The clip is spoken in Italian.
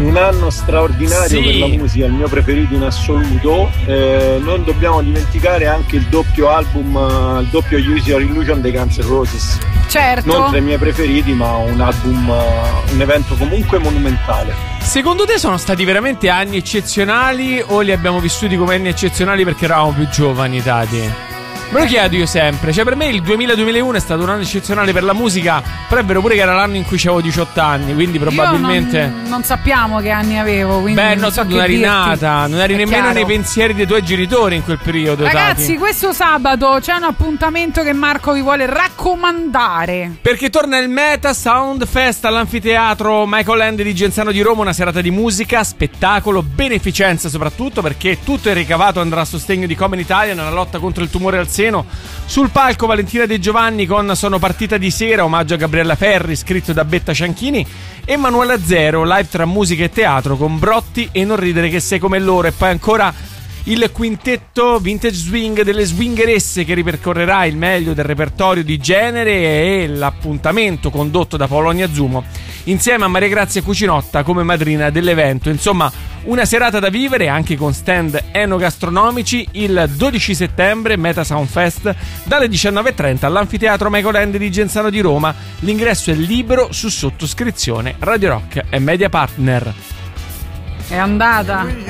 un anno straordinario per la musica, il mio preferito in assoluto. Non dobbiamo dimenticare anche il doppio album, il doppio Use Your Illusion dei Guns N' Roses. Certo. Non tra i miei preferiti, ma un album, un evento comunque monumentale. Secondo te sono stati veramente anni eccezionali o li abbiamo vissuti come anni eccezionali perché eravamo più giovani, Tati? Me lo chiedo io sempre. Cioè, per me il 2000-2001 è stato un anno eccezionale per la musica. Però è vero pure che era l'anno in cui avevo 18 anni. Quindi probabilmente non sappiamo che anni avevo. Quindi non so, non eri nata. Non eri nemmeno chiaro. nei pensieri dei tuoi genitori in quel periodo. Ragazzi, Tati. questo sabato c'è un appuntamento che Marco vi vuole raccomandare. Perché torna il Meta Sound Fest all'anfiteatro Michael Ende di Genzano di Roma. Una serata di musica, spettacolo, beneficenza soprattutto, perché tutto il ricavato andrà a sostegno di Common Italia nella lotta contro il tumore al seno. Sul palco Valentina De Giovanni con Sono partita di sera, omaggio a Gabriella Ferri, scritto da Betta Cianchini, e Manuela Zero, live tra musica e teatro con Brotti e Non ridere che sei come loro. E poi ancora il quintetto Vintage Swing delle swingeresse che ripercorrerà il meglio del repertorio di genere, e l'appuntamento condotto da Polonia Zumo insieme a Maria Grazia Cucinotta come madrina dell'evento. Insomma, una serata da vivere anche con stand enogastronomici il 12 settembre, Meta Sound Fest, dalle 19.30 all'anfiteatro Michael Ende di Genzano di Roma. L'ingresso è libero su sottoscrizione. Radio Rock è media partner. È andata.